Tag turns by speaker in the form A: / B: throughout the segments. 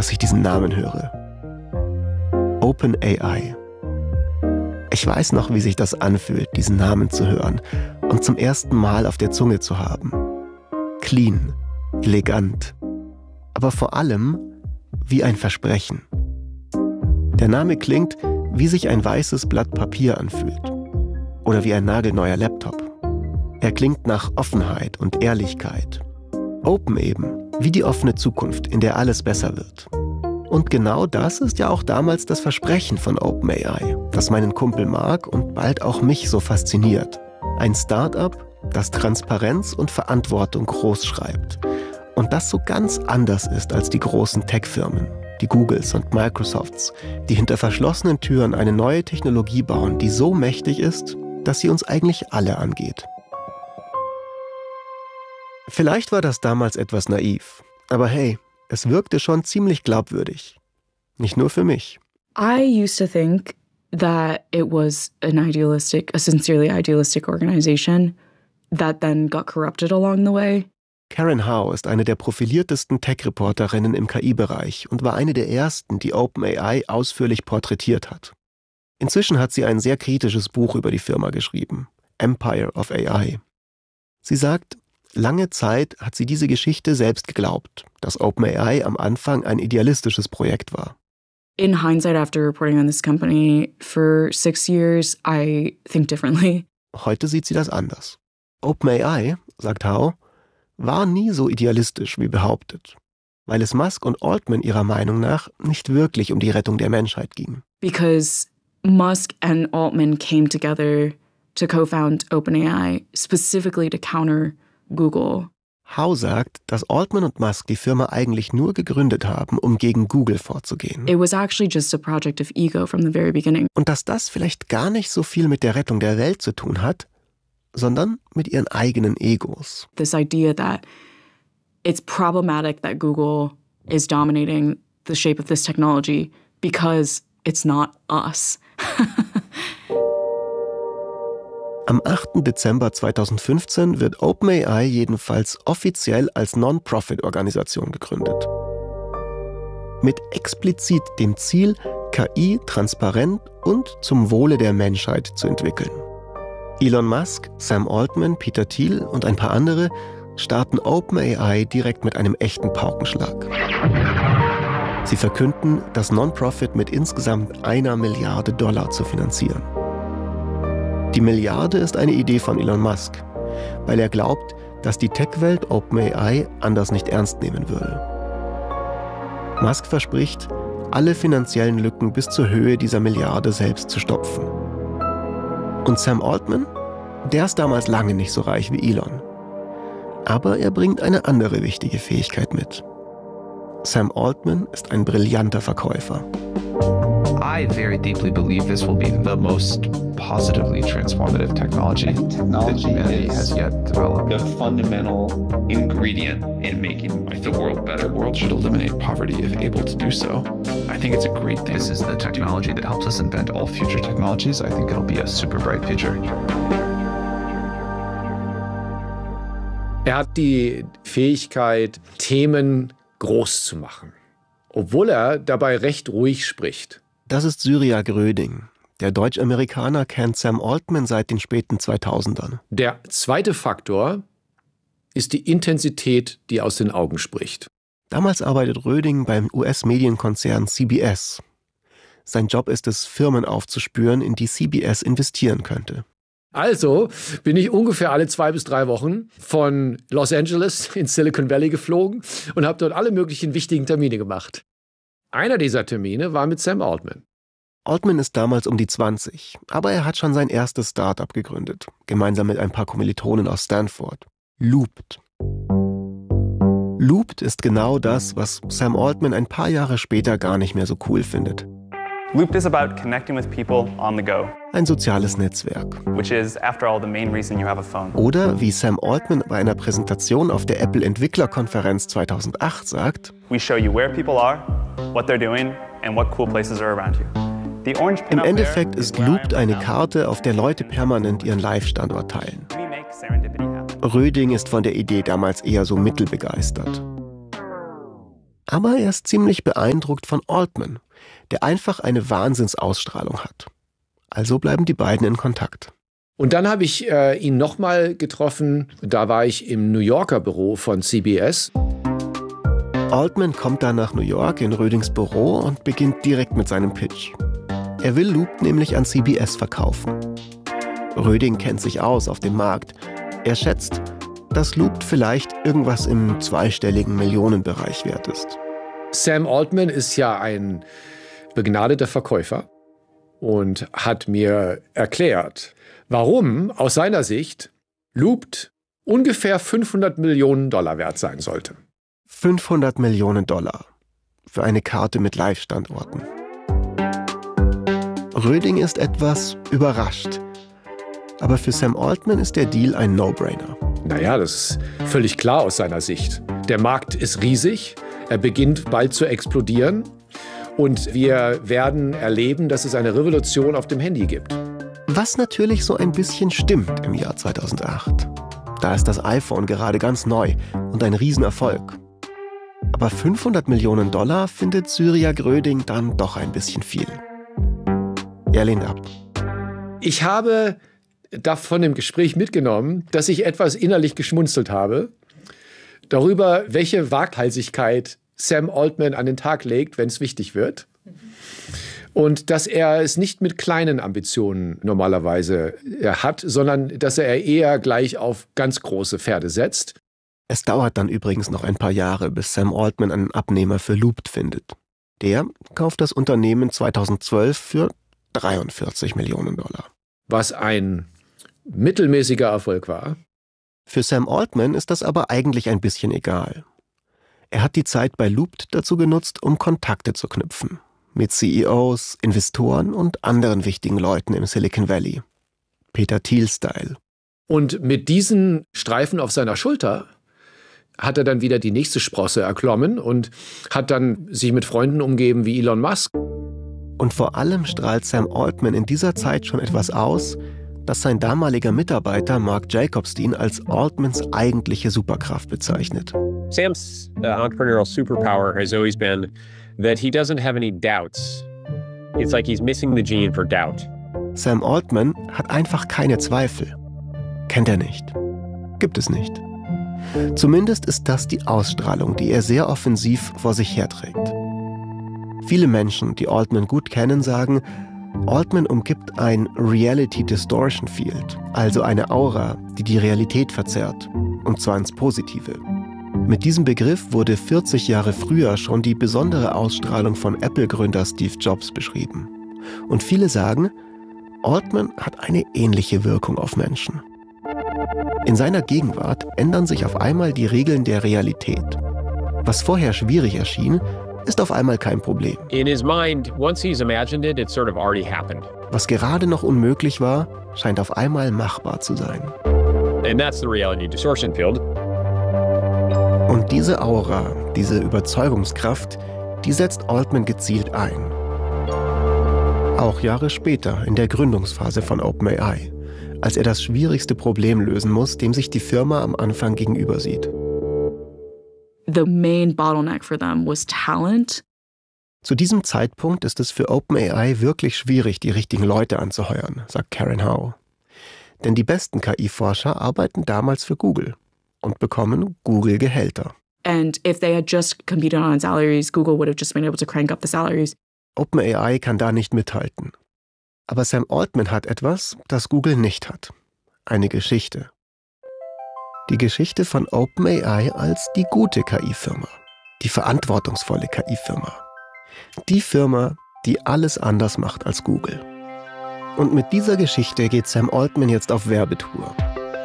A: dass ich diesen Namen höre. OpenAI. Ich weiß noch, wie sich das anfühlt, diesen Namen zu hören und zum ersten Mal auf der Zunge zu haben. Clean, elegant, aber vor allem wie ein Versprechen. Der Name klingt, wie sich ein weißes Blatt Papier anfühlt. Oder wie ein nagelneuer Laptop. Er klingt nach Offenheit und Ehrlichkeit. Open eben, wie die offene Zukunft, in der alles besser wird. Und genau das ist ja auch damals das Versprechen von OpenAI, das meinen Kumpel Mark und bald auch mich so fasziniert. Ein Start-up, das Transparenz und Verantwortung groß schreibt. Und das so ganz anders ist als die großen Tech-Firmen, die Googles und Microsofts, die hinter verschlossenen Türen eine neue Technologie bauen, die so mächtig ist, dass sie uns eigentlich alle angeht. Vielleicht war das damals etwas naiv, aber hey, es wirkte schon ziemlich glaubwürdig. Nicht nur für mich.
B: I used to think that it was a sincerely idealistic organization that then got corrupted along the way.
A: Karen Howe ist eine der profiliertesten Tech-Reporterinnen im KI-Bereich und war eine der ersten, die OpenAI ausführlich porträtiert hat. Inzwischen hat sie ein sehr kritisches Buch über die Firma geschrieben, Empire of AI. Sie sagt, lange Zeit hat sie diese Geschichte selbst geglaubt, dass OpenAI am Anfang ein idealistisches Projekt war.
B: In hindsight, after reporting on this company for 6 years, I think differently.
A: Heute sieht sie das anders. OpenAI, sagt Howe, war nie so idealistisch wie behauptet, weil es Musk und Altman ihrer Meinung nach nicht wirklich um die Rettung der Menschheit ging.
B: Because Musk and Altman came together to co-found OpenAI, specifically to counter Google.
A: Howe sagt, dass Altman und Musk die Firma eigentlich nur gegründet haben, um gegen Google vorzugehen.
B: It was actually just a project of ego from the very beginning.
A: Und dass das vielleicht gar nicht so viel mit der Rettung der Welt zu tun hat, sondern mit ihren eigenen Egos.
B: This idea that it's problematic that Google is dominating the shape of this technology because it's not us.
A: Am 8. Dezember 2015 wird OpenAI jedenfalls offiziell als Non-Profit-Organisation gegründet. Mit explizit dem Ziel, KI transparent und zum Wohle der Menschheit zu entwickeln. Elon Musk, Sam Altman, Peter Thiel und ein paar andere starten OpenAI direkt mit einem echten Paukenschlag. Sie verkünden, das Non-Profit mit insgesamt $1 Milliarde zu finanzieren. Die Milliarde ist eine Idee von Elon Musk, weil er glaubt, dass die Tech-Welt OpenAI anders nicht ernst nehmen würde. Musk verspricht, alle finanziellen Lücken bis zur Höhe dieser Milliarde selbst zu stopfen. Und Sam Altman? Der ist damals lange nicht so reich wie Elon. Aber er bringt eine andere wichtige Fähigkeit mit. Sam Altman ist ein brillanter Verkäufer.
C: I very deeply believe this will be the most positively transformative technology that humanity has yet developed.
D: The fundamental ingredient in making the world better.
C: The world should eliminate poverty if able to do so. I think it's a great thing. This is the technology that helps us invent all future technologies. I think it'll be a super bright future.
E: Er hat die Fähigkeit, Themen groß zu machen, obwohl er dabei recht ruhig spricht.
A: Das ist Cyriak Röding. Der Deutsch-Amerikaner kennt Sam Altman seit den späten 2000ern.
E: Der zweite Faktor ist die Intensität, die aus den Augen spricht.
A: Damals arbeitet Röding beim US-Medienkonzern CBS. Sein Job ist es, Firmen aufzuspüren, in die CBS investieren könnte.
E: Also bin ich ungefähr alle 2 bis 3 Wochen von Los Angeles ins Silicon Valley geflogen und habe dort alle möglichen wichtigen Termine gemacht. Einer dieser Termine war mit Sam Altman.
A: Altman ist damals um die 20, aber er hat schon sein erstes Start-up gegründet, gemeinsam mit ein paar Kommilitonen aus Stanford. Looped. Looped ist genau das, was Sam Altman ein paar Jahre später gar nicht mehr so cool findet.
F: Looped is about connecting with people on the go.
A: Ein soziales Netzwerk.
F: Which is, after all, the main reason you have a phone.
A: Oder wie Sam Altman bei einer Präsentation auf der Apple-Entwicklerkonferenz 2008 sagt:
F: We show you where people are, what they're doing, and what cool places are around you. The orange pin
A: Im Endeffekt ist Looped eine Karte, auf der Leute permanent ihren Live-Standort teilen. Röding ist von der Idee damals eher so mittelbegeistert. Aber er ist ziemlich beeindruckt von Altman, der einfach eine Wahnsinnsausstrahlung hat. Also bleiben die beiden in Kontakt.
E: Und dann habe ich ihn nochmal getroffen. Da war ich im New Yorker Büro von CBS.
A: Altman kommt dann nach New York in Rödings Büro und beginnt direkt mit seinem Pitch. Er will Loop nämlich an CBS verkaufen. Röding kennt sich aus auf dem Markt. Er schätzt, dass Loop vielleicht irgendwas im zweistelligen Millionenbereich wert ist.
E: Sam Altman ist ja ein begnadeter Verkäufer und hat mir erklärt, warum aus seiner Sicht Loop ungefähr $500 Millionen wert sein sollte.
A: $500 Millionen für eine Karte mit Live-Standorten. Röding ist etwas überrascht. Aber für Sam Altman ist der Deal ein No-Brainer.
E: Naja, das ist völlig klar aus seiner Sicht. Der Markt ist riesig, er beginnt bald zu explodieren und wir werden erleben, dass es eine Revolution auf dem Handy gibt.
A: Was natürlich so ein bisschen stimmt im Jahr 2008. Da ist das iPhone gerade ganz neu und ein Riesenerfolg. Aber $500 Millionen findet Cyriac Röding dann doch ein bisschen viel. Er lehnt ab.
E: Ich habe davon im Gespräch mitgenommen, dass ich etwas innerlich geschmunzelt habe darüber, welche Waghalsigkeit Sam Altman an den Tag legt, wenn es wichtig wird. Und dass er es nicht mit kleinen Ambitionen normalerweise hat, sondern dass er eher gleich auf ganz große Pferde setzt.
A: Es dauert dann übrigens noch ein paar Jahre, bis Sam Altman einen Abnehmer für Loop findet. Der kauft das Unternehmen 2012 für $43 Millionen.
E: Was ein mittelmäßiger Erfolg war.
A: Für Sam Altman ist das aber eigentlich ein bisschen egal. Er hat die Zeit bei Loop dazu genutzt, um Kontakte zu knüpfen. Mit CEOs, Investoren und anderen wichtigen Leuten im Silicon Valley. Peter Thiel-Style.
E: Und mit diesen Streifen auf seiner Schulter hat er dann wieder die nächste Sprosse erklommen und hat dann sich mit Freunden umgeben wie Elon Musk.
A: Und vor allem strahlt Sam Altman in dieser Zeit schon etwas aus, das sein damaliger Mitarbeiter Mark Jacobstein als Altmans eigentliche Superkraft bezeichnet.
G: Sam's entrepreneurial superpower has always been that he doesn't have any doubts. It's like he's missing the gene for doubt.
A: Sam Altman hat einfach keine Zweifel. Kennt er nicht. Gibt es nicht. Zumindest ist das die Ausstrahlung, die er sehr offensiv vor sich herträgt. Viele Menschen, die Altman gut kennen, sagen, Altman umgibt ein Reality Distortion Field, also eine Aura, die die Realität verzerrt, und zwar ins Positive. Mit diesem Begriff wurde 40 Jahre früher schon die besondere Ausstrahlung von Apple-Gründer Steve Jobs beschrieben. Und viele sagen, Altman hat eine ähnliche Wirkung auf Menschen. In seiner Gegenwart ändern sich auf einmal die Regeln der Realität. Was vorher schwierig erschien, ist auf einmal kein Problem.
G: In his mind, once he's imagined it, it's sort of already happened.
A: Was gerade noch unmöglich war, scheint auf einmal machbar zu sein.
G: And that's the reality distortion field.
A: Und diese Aura, diese Überzeugungskraft, die setzt Altman gezielt ein. Auch Jahre später, in der Gründungsphase von OpenAI, als er das schwierigste Problem lösen muss, dem sich die Firma am Anfang gegenüber sieht.
B: The main bottleneck for them was talent.
A: Zu diesem Zeitpunkt ist es für OpenAI wirklich schwierig, die richtigen Leute anzuheuern, sagt Karen Howe. Denn die besten KI-Forscher arbeiten damals für Google und bekommen Google-Gehälter.
B: And if they had just competed on salaries, Google would have just been able to crank up the salaries.
A: OpenAI kann da nicht mithalten. Aber Sam Altman hat etwas, das Google nicht hat. Eine Geschichte. Die Geschichte von OpenAI als die gute KI-Firma. Die verantwortungsvolle KI-Firma. Die Firma, die alles anders macht als Google. Und mit dieser Geschichte geht Sam Altman jetzt auf Werbetour.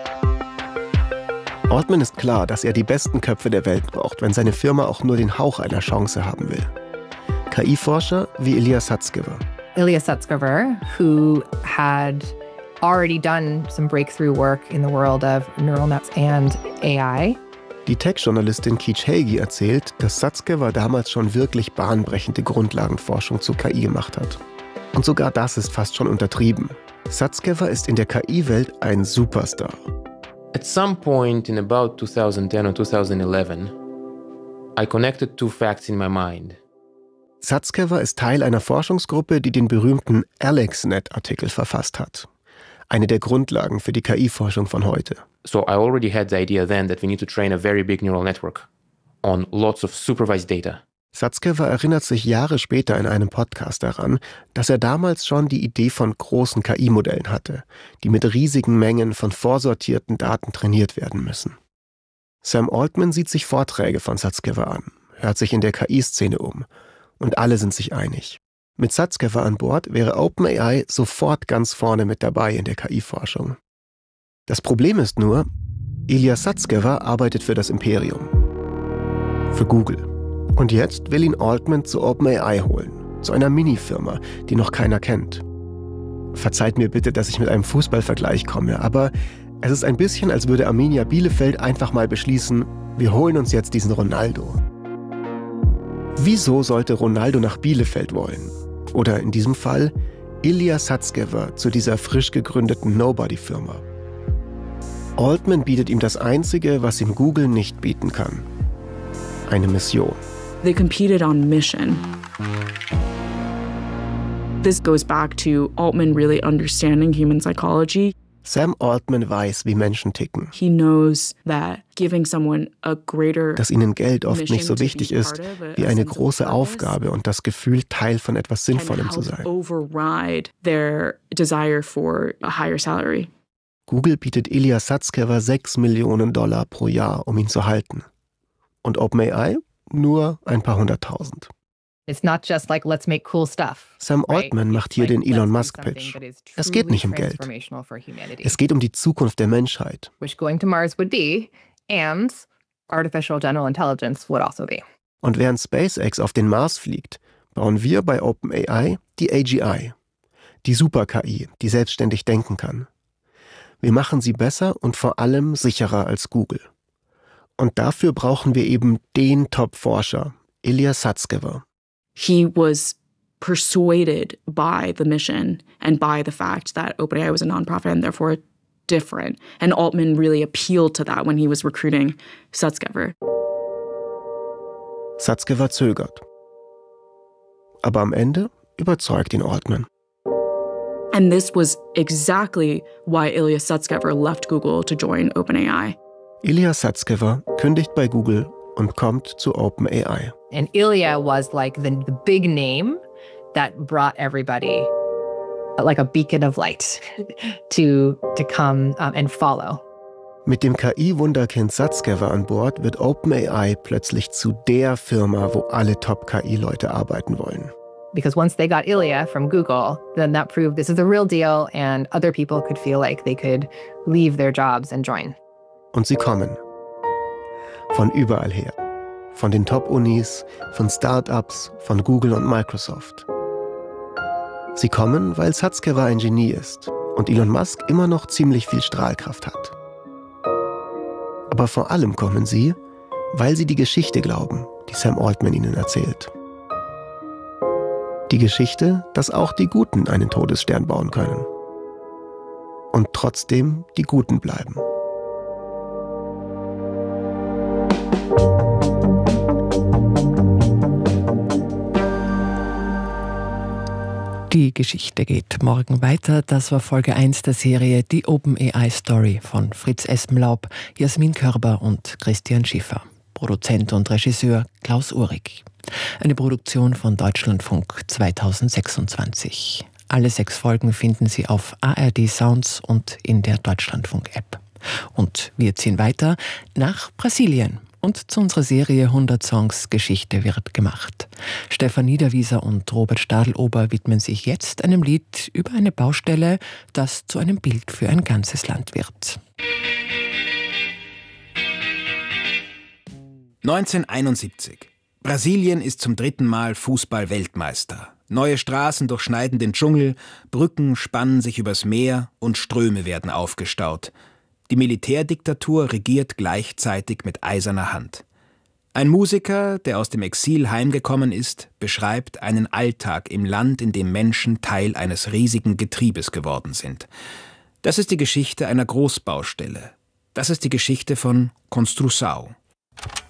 A: Altman ist klar, dass er die besten Köpfe der Welt braucht, wenn seine Firma auch nur den Hauch einer Chance haben will. KI-Forscher wie Ilya Sutskever.
H: Ilya Sutskever, who had already done some breakthrough work in the world of neural nets and AI.
A: Die Tech-Journalistin Keech Hagee erzählt, dass Sutskever damals schon wirklich bahnbrechende Grundlagenforschung zu KI gemacht hat. Und sogar das ist fast schon untertrieben. Sutskever ist in der KI-Welt ein Superstar.
I: At some point in about 2010 or 2011, I connected two facts in my mind.
A: Sutskever ist Teil einer Forschungsgruppe, die den berühmten AlexNet-Artikel verfasst hat. Eine der Grundlagen für die KI-Forschung von heute.
I: So I already had the idea then that we need to train a very big neural network on lots of supervised data.
A: Sutskever erinnert sich Jahre später in einem Podcast daran, dass er damals schon die Idee von großen KI-Modellen hatte, die mit riesigen Mengen von vorsortierten Daten trainiert werden müssen. Sam Altman sieht sich Vorträge von Sutskever an, hört sich in der KI-Szene um und alle sind sich einig. Mit Sutskever an Bord wäre OpenAI sofort ganz vorne mit dabei in der KI-Forschung. Das Problem ist nur, Ilya Sutskever arbeitet für das Imperium, für Google. Und jetzt will ihn Altman zu OpenAI holen, zu einer Mini-Firma, die noch keiner kennt. Verzeiht mir bitte, dass ich mit einem Fußballvergleich komme, aber es ist ein bisschen, als würde Arminia Bielefeld einfach mal beschließen, wir holen uns jetzt diesen Ronaldo. Wieso sollte Ronaldo nach Bielefeld wollen? Oder in diesem Fall Ilya Sutskever zu dieser frisch gegründeten Nobody-Firma. Altman bietet ihm das Einzige, was ihm Google nicht bieten kann. Eine Mission.
B: They competed on mission. This goes back to Altman really understanding human psychology.
A: Sam Altman weiß, wie Menschen ticken.
B: He knows that giving someone a greater
A: dass ihnen Geld oft nicht so wichtig ist wie eine große Aufgabe und das Gefühl, Teil von etwas Sinnvollem zu sein.
B: Override their desire for a higher salary.
A: Google bietet Ilya Sutskever $6 Millionen pro Jahr, um ihn zu halten. Und OpenAI nur ein paar 100.000.
H: It's not just like, let's make cool stuff.
A: Sam Altman macht hier den Elon Musk-Pitch. Es geht nicht um Geld. Es geht um die Zukunft der Menschheit.
H: Which going to Mars would be, and artificial general intelligence would also be.
A: Und während SpaceX auf den Mars fliegt, bauen wir bei OpenAI die AGI. Die Super-KI, die selbstständig denken kann. Wir machen sie besser und vor allem sicherer als Google. Und dafür brauchen wir eben den Top-Forscher, Ilya Sutskever.
B: He was persuaded by the mission and by the fact that OpenAI was a nonprofit and therefore different. And Altman really appealed to that when he was recruiting Sutskever.
A: Sutskever zögert. Aber am Ende überzeugt ihn Altman.
B: And this was exactly why Ilya Sutskever left Google to join OpenAI.
A: Ilya Sutskever kündigt bei Google und kommt zu OpenAI.
H: And Ilya was like the big name that brought everybody like a beacon of light to come and follow.
A: Mit dem KI-Wunderkind Sutskever an Bord wird OpenAI plötzlich zu der Firma, wo alle Top-KI-Leute arbeiten wollen.
H: Because once they got Ilya from Google, then that proved this is the real deal and other people could feel like they could leave their jobs and join.
A: Und sie kommen. Von überall her. Von den Top-Unis, von Start-ups, von Google und Microsoft. Sie kommen, weil Sutskever ein Genie ist und Elon Musk immer noch ziemlich viel Strahlkraft hat. Aber vor allem kommen sie, weil sie die Geschichte glauben, die Sam Altman ihnen erzählt. Die Geschichte, dass auch die Guten einen Todesstern bauen können. Und trotzdem die Guten bleiben.
J: Die Geschichte geht morgen weiter. Das war Folge 1 der Serie Die OpenAI Story von Fritz Espenlaub, Jasmin Körber und Christian Schiffer. Produzent und Regisseur Klaus Uhrig. Eine Produktion von Deutschlandfunk 2026. Alle 6 Folgen finden Sie auf ARD Sounds und in der Deutschlandfunk-App. Und wir ziehen weiter nach Brasilien. Und zu unserer Serie 100 Songs Geschichte wird gemacht. Stefan Niederwieser und Robert Stadelober widmen sich jetzt einem Lied über eine Baustelle, das zu einem Bild für ein ganzes Land wird.
K: 1971. Brasilien ist zum 3. Mal Fußball-Weltmeister. Neue Straßen durchschneiden den Dschungel, Brücken spannen sich übers Meer und Ströme werden aufgestaut. Die Militärdiktatur regiert gleichzeitig mit eiserner Hand. Ein Musiker, der aus dem Exil heimgekommen ist, beschreibt einen Alltag im Land, in dem Menschen Teil eines riesigen Getriebes geworden sind. Das ist die Geschichte einer Großbaustelle. Das ist die Geschichte von Construção.